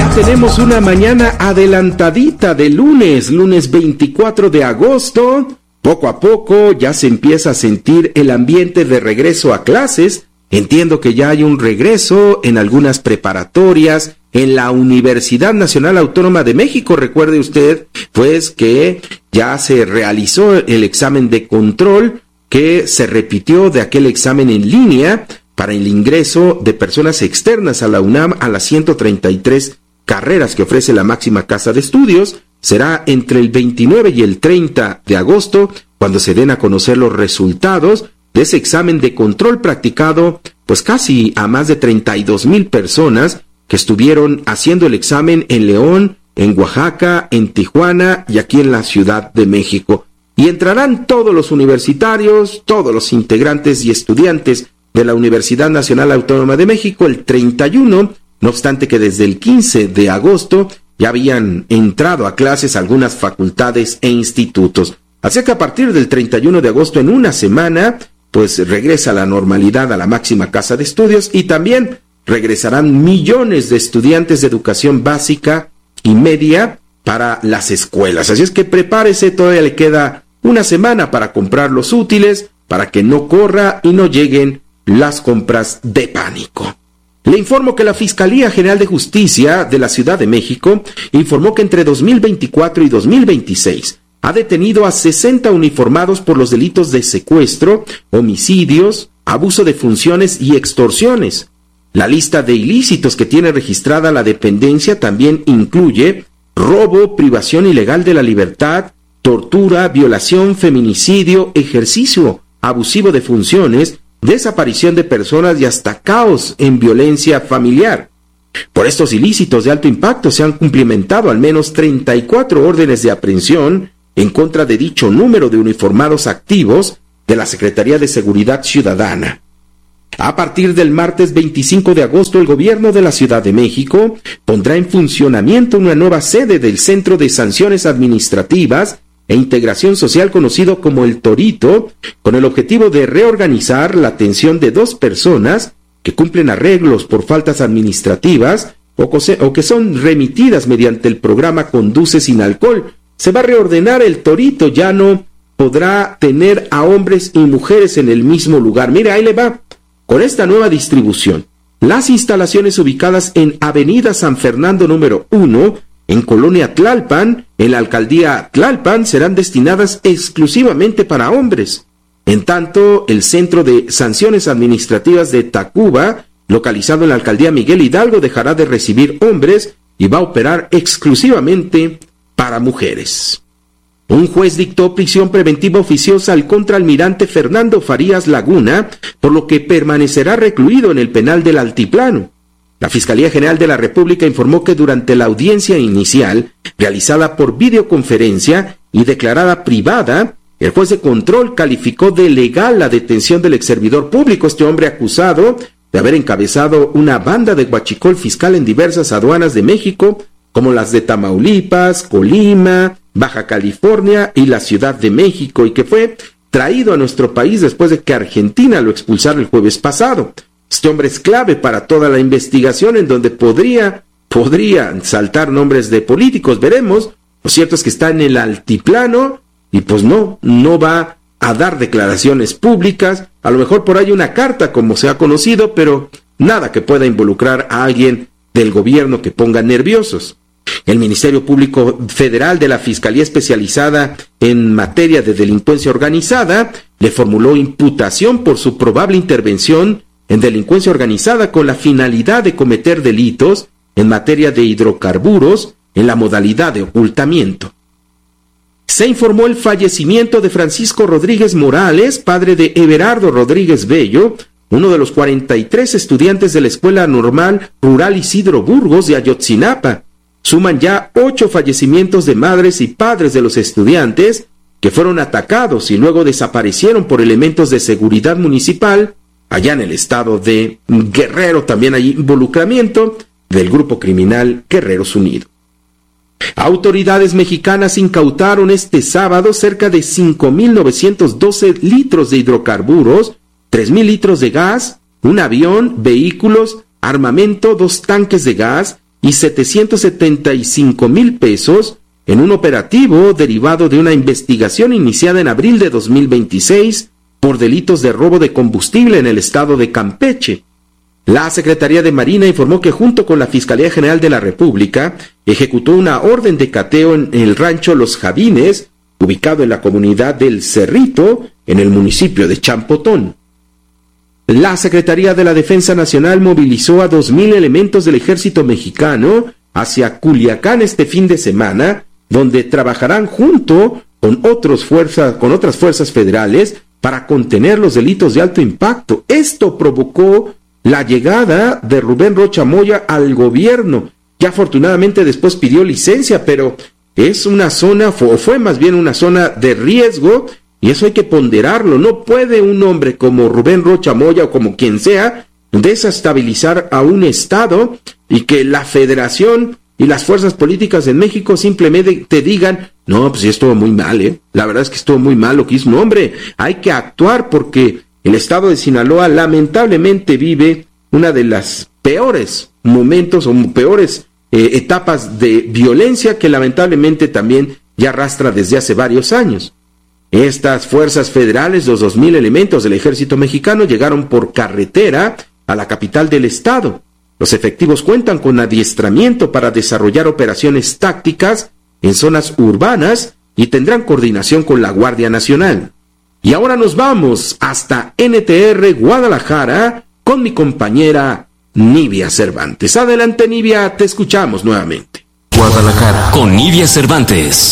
Ya tenemos una mañana adelantadita de lunes 24 de agosto. Poco a poco ya se empieza a sentir el ambiente de regreso a clases. Entiendo que ya hay un regreso en algunas preparatorias, en la Universidad Nacional Autónoma de México. Recuerde usted, pues, que ya se realizó el examen de control, que se repitió de aquel examen en línea para el ingreso de personas externas a la UNAM a las 133 carreras que ofrece la máxima casa de estudios. Será entre el 29 y el 30 de agosto cuando se den a conocer los resultados de ese examen de control practicado, pues casi a más de 32,000 personas que estuvieron haciendo el examen en León, en Oaxaca, en Tijuana y aquí en la Ciudad de México. Y entrarán todos los universitarios, todos los integrantes y estudiantes de la Universidad Nacional Autónoma de México el 31, no obstante que desde el 15 de agosto ya habían entrado a clases algunas facultades e institutos. Así que a partir del 31 de agosto, en una semana, pues regresa la normalidad a la máxima casa de estudios y también regresarán millones de estudiantes de educación básica y media para las escuelas. Así es que prepárese, todavía le queda una semana para comprar los útiles, para que no corra y no lleguen las compras de pánico. Le informo que la Fiscalía General de Justicia de la Ciudad de México informó que entre 2024 y 2026 ha detenido a 60 uniformados por los delitos de secuestro, homicidios, abuso de funciones y extorsiones. La lista de ilícitos que tiene registrada la dependencia también incluye robo, privación ilegal de la libertad, tortura, violación, feminicidio, ejercicio abusivo de funciones, desaparición de personas y hasta caos en violencia familiar. Por estos ilícitos de alto impacto se han cumplimentado al menos 34 órdenes de aprehensión en contra de dicho número de uniformados activos de la Secretaría de Seguridad Ciudadana. A partir del martes 25 de agosto, el gobierno de la Ciudad de México pondrá en funcionamiento una nueva sede del Centro de Sanciones Administrativas e Integración Social conocido como El Torito, con el objetivo de reorganizar la atención de 2 personas que cumplen arreglos por faltas administrativas o que son remitidas mediante el programa Conduce Sin Alcohol. Se va a reordenar El Torito, ya no podrá tener a hombres y mujeres en el mismo lugar. Mire, ahí le va. Con esta nueva distribución, las instalaciones ubicadas en Avenida San Fernando número 1, en Colonia Tlalpan, en la alcaldía Tlalpan, serán destinadas exclusivamente para hombres. En tanto, el Centro de Sanciones Administrativas de Tacuba, localizado en la alcaldía Miguel Hidalgo, dejará de recibir hombres y va a operar exclusivamente para mujeres. Un juez dictó prisión preventiva oficiosa al contraalmirante Fernando Farías Laguna, por lo que permanecerá recluido en el penal del Altiplano. La Fiscalía General de la República informó que durante la audiencia inicial, realizada por videoconferencia y declarada privada, el juez de control calificó de legal la detención del exservidor público, este hombre acusado de haber encabezado una banda de huachicol fiscal en diversas aduanas de México, como las de Tamaulipas, Colima, Baja California y la Ciudad de México, y que fue traído a nuestro país después de que Argentina lo expulsara el jueves pasado. Este hombre es clave para toda la investigación, en donde podrían saltar nombres de políticos, veremos. Lo cierto es que está en el altiplano y pues no va a dar declaraciones públicas. A lo mejor por ahí una carta, como se ha conocido, pero nada que pueda involucrar a alguien del gobierno que ponga nerviosos. El Ministerio Público Federal de la Fiscalía Especializada en materia de delincuencia organizada le formuló imputación por su probable intervención en delincuencia organizada con la finalidad de cometer delitos en materia de hidrocarburos en la modalidad de ocultamiento. Se informó el fallecimiento de Francisco Rodríguez Morales, padre de Everardo Rodríguez Bello, uno de los 43 estudiantes de la Escuela Normal Rural Isidro Burgos de Ayotzinapa. Suman ya 8 fallecimientos de madres y padres de los estudiantes que fueron atacados y luego desaparecieron por elementos de seguridad municipal. Allá en el estado de Guerrero también hay involucramiento del grupo criminal Guerreros Unidos. Autoridades mexicanas incautaron este sábado cerca de 5,912 litros de hidrocarburos, 3,000 litros de gas, un avión, vehículos, armamento, 2 tanques de gas y 775,000 pesos en un operativo derivado de una investigación iniciada en abril de 2026 por delitos de robo de combustible en el estado de Campeche. La Secretaría de Marina informó que junto con la Fiscalía General de la República ejecutó una orden de cateo en el rancho Los Jabines, ubicado en la comunidad del Cerrito, en el municipio de Champotón. La Secretaría de la Defensa Nacional movilizó a 2,000 elementos del ejército mexicano hacia Culiacán este fin de semana, donde trabajarán junto con otras fuerzas federales para contener los delitos de alto impacto. Esto provocó la llegada de Rubén Rocha Moya al gobierno, que afortunadamente después pidió licencia, pero es una zona, fue más bien una zona de riesgo, y eso hay que ponderarlo. No puede un hombre como Rubén Rocha Moya o como quien sea desestabilizar a un estado y que la federación y las fuerzas políticas en México simplemente te digan, no, pues sí estuvo muy mal, la verdad es que estuvo muy mal lo que hizo. No, hombre, hay que actuar porque el estado de Sinaloa lamentablemente vive una de las peores momentos o peores etapas de violencia que lamentablemente también ya arrastra desde hace varios años. Estas fuerzas federales, los 2,000 elementos del ejército mexicano, llegaron por carretera a la capital del estado. Los efectivos cuentan con adiestramiento para desarrollar operaciones tácticas en zonas urbanas y tendrán coordinación con la Guardia Nacional. Y ahora nos vamos hasta NTR Guadalajara con mi compañera Nivia Cervantes. Adelante, Nivia, te escuchamos nuevamente. Guadalajara con Nivia Cervantes.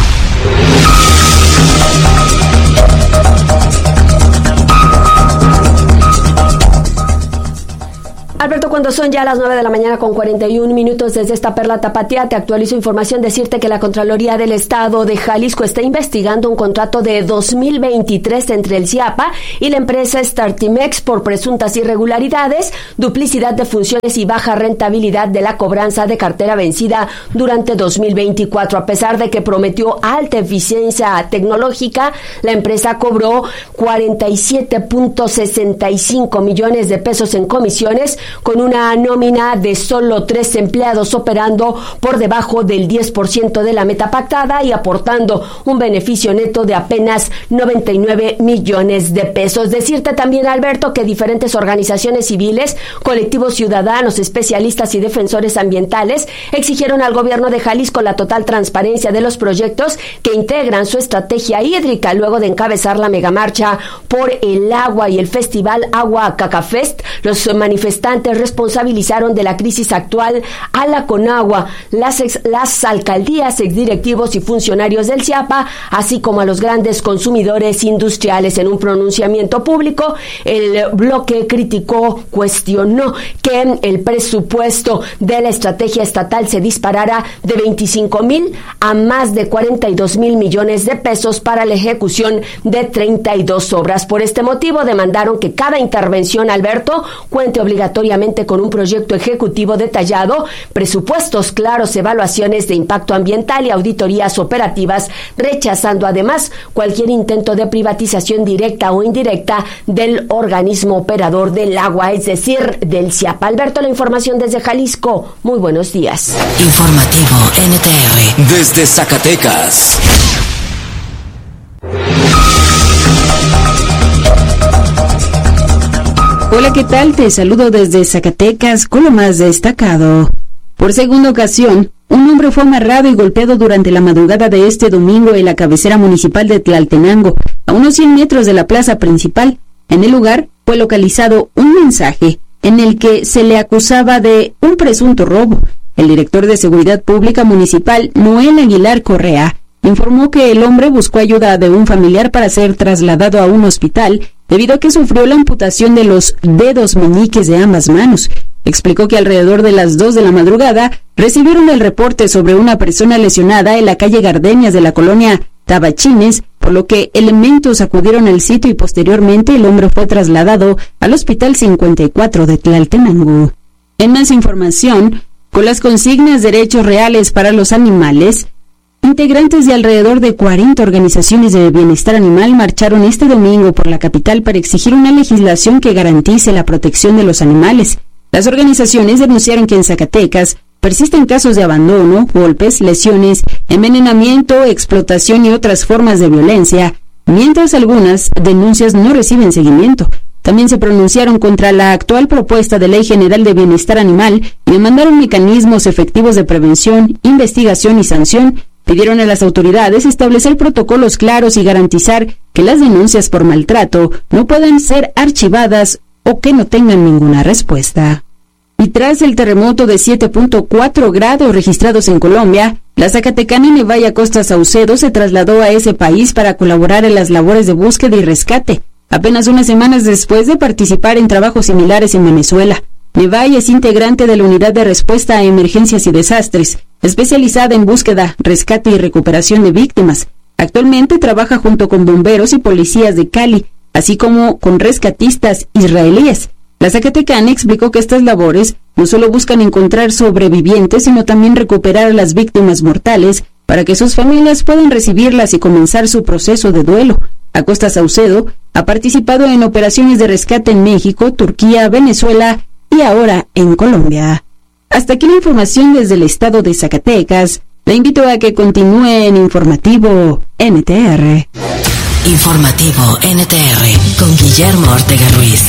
Alberto, cuando son ya las 9 de la mañana con 41 minutos desde esta perla tapatía, te actualizo información, decirte que la Contraloría del Estado de Jalisco está investigando un contrato de 2023 entre el CIAPA y la empresa Startimex por presuntas irregularidades, duplicidad de funciones y baja rentabilidad de la cobranza de cartera vencida durante 2024. A pesar de que prometió alta eficiencia tecnológica, la empresa cobró 47.65 millones de pesos en comisiones, con una nómina de solo 3 empleados operando por debajo del 10% de la meta pactada y aportando un beneficio neto de apenas 99 millones de pesos. Decirte también, Alberto, que diferentes organizaciones civiles, colectivos ciudadanos, especialistas y defensores ambientales exigieron al gobierno de Jalisco la total transparencia de los proyectos que integran su estrategia hídrica luego de encabezar la megamarcha por el agua y el festival Agua Cacafest. Los manifestantes responsabilizaron de la crisis actual a la Conagua, las alcaldías, exdirectivos y funcionarios del CIAPA, así como a los grandes consumidores industriales. En un pronunciamiento público, el bloque cuestionó que el presupuesto de la estrategia estatal se disparara de 25,000 a más de 42,000 millones de pesos para la ejecución de 32 obras. Por este motivo, demandaron que cada intervención, Alberto, cuente obligatoriamente con un proyecto ejecutivo detallado, presupuestos claros, evaluaciones de impacto ambiental y auditorías operativas, rechazando además cualquier intento de privatización directa o indirecta del organismo operador del agua, es decir, del CIAPA. Alberto, la información desde Jalisco. Muy buenos días. Informativo NTR desde Zacatecas. Hola, ¿qué tal? Te saludo desde Zacatecas con lo más destacado. Por segunda ocasión, un hombre fue amarrado y golpeado durante la madrugada de este domingo en la cabecera municipal de Tlaltenango, a unos 100 metros de la plaza principal. En el lugar fue localizado un mensaje en el que se le acusaba de un presunto robo. El director de Seguridad Pública Municipal, Noel Aguilar Correa, informó que el hombre buscó ayuda de un familiar para ser trasladado a un hospital debido a que sufrió la amputación de los dedos meñiques de ambas manos. Explicó que alrededor de las 2 de la madrugada recibieron el reporte sobre una persona lesionada en la calle Gardenias de la colonia Tabachines, por lo que elementos acudieron al sitio y posteriormente el hombre fue trasladado al Hospital 54 de Tlaltenango. En más información, con las consignas Derechos Reales para los Animales, integrantes de alrededor de 40 organizaciones de bienestar animal marcharon este domingo por la capital para exigir una legislación que garantice la protección de los animales. Las organizaciones denunciaron que en Zacatecas persisten casos de abandono, golpes, lesiones, envenenamiento, explotación y otras formas de violencia, mientras algunas denuncias no reciben seguimiento. También se pronunciaron contra la actual propuesta de Ley General de Bienestar Animal y demandaron mecanismos efectivos de prevención, investigación y sanción. Pidieron a las autoridades establecer protocolos claros y garantizar que las denuncias por maltrato no puedan ser archivadas o que no tengan ninguna respuesta. Y tras el terremoto de 7.4 grados registrados en Colombia, la zacatecana Nevaya Costa Saucedo se trasladó a ese país para colaborar en las labores de búsqueda y rescate, apenas unas semanas después de participar en trabajos similares en Venezuela. Nevaya es integrante de la Unidad de Respuesta a Emergencias y Desastres, especializada en búsqueda, rescate y recuperación de víctimas. Actualmente trabaja junto con bomberos y policías de Cali, así como con rescatistas israelíes. La zacatecana explicó que estas labores no solo buscan encontrar sobrevivientes, sino también recuperar a las víctimas mortales para que sus familias puedan recibirlas y comenzar su proceso de duelo. Acosta Saucedo ha participado en operaciones de rescate en México, Turquía, Venezuela y ahora en Colombia. Hasta aquí la información desde el estado de Zacatecas. Le invito a que continúe en Informativo NTR. Informativo NTR con Guillermo Ortega Ruiz.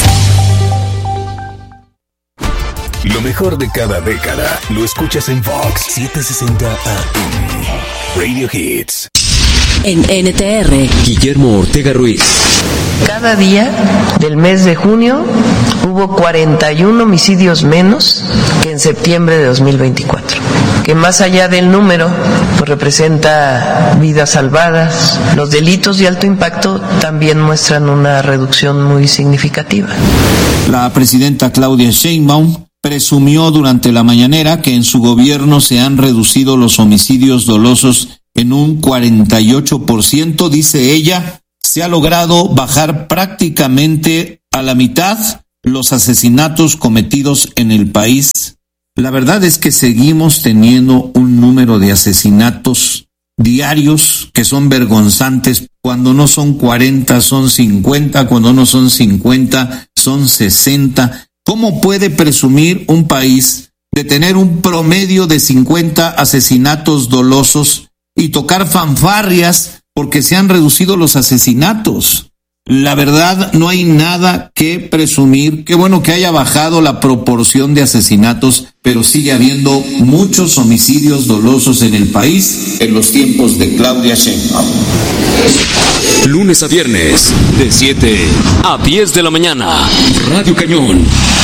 Lo mejor de cada década lo escuchas en Vox 760 AM. Radio Hits. En NTR, Guillermo Ortega Ruiz. Cada día del mes de junio hubo 41 homicidios menos que en septiembre de 2024, que más allá del número, pues representa vidas salvadas. Los delitos de alto impacto también muestran una reducción muy significativa. La presidenta Claudia Sheinbaum presumió durante la mañanera que en su gobierno se han reducido los homicidios dolosos en un 48%, dice ella. Se ha logrado bajar prácticamente a la mitad los asesinatos cometidos en el país. La verdad es que seguimos teniendo un número de asesinatos diarios que son vergonzantes. Cuando no son 40, son 50, cuando no son 50, son 60. ¿Cómo puede presumir un país de tener un promedio de 50 asesinatos dolosos y tocar fanfarrias porque se han reducido los asesinatos? La verdad, no hay nada que presumir. Qué bueno que haya bajado la proporción de asesinatos, pero sigue habiendo muchos homicidios dolosos en el país en los tiempos de Claudia Sheinbaum. Lunes a viernes, de 7 a 10 de la mañana. Radio Cañón.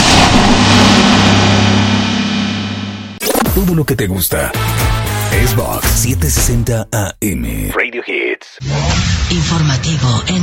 Todo lo que te gusta es Vox 760 AM. Radio Hits. Informativo